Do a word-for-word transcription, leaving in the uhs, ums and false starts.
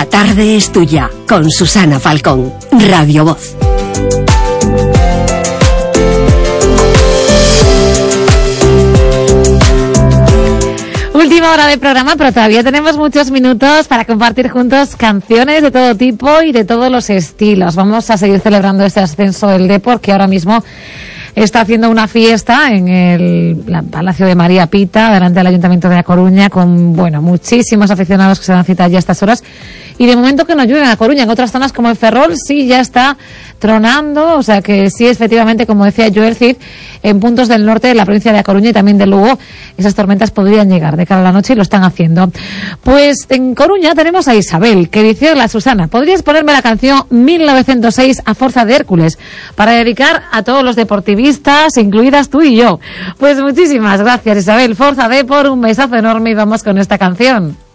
tarde es tuya, con Susana Falcón, Radio Voz. Última hora de programa, pero todavía tenemos muchos minutos para compartir juntos canciones de todo tipo y de todos los estilos. Vamos a seguir celebrando este ascenso del Depor, que ahora mismo está haciendo una fiesta en el la Palacio de María Pita, delante del Ayuntamiento de A Coruña, con, bueno, muchísimos aficionados que se dan cita ya a estas horas. Y de momento que no llueve en A Coruña, en otras zonas como en Ferrol sí ya está tronando, o sea que sí, efectivamente, como decía Joel Cid, en puntos del norte de la provincia de A Coruña y también de Lugo, esas tormentas podrían llegar de cara a la noche y lo están haciendo. Pues en Coruña tenemos a Isabel, que dice: la Susana, ¿podrías ponerme la canción mil novecientos seis a Forza de Hércules para dedicar a todos los deportivistas, incluidas tú y yo? Pues muchísimas gracias, Isabel. Forza Depor, un besazo enorme y vamos con esta canción.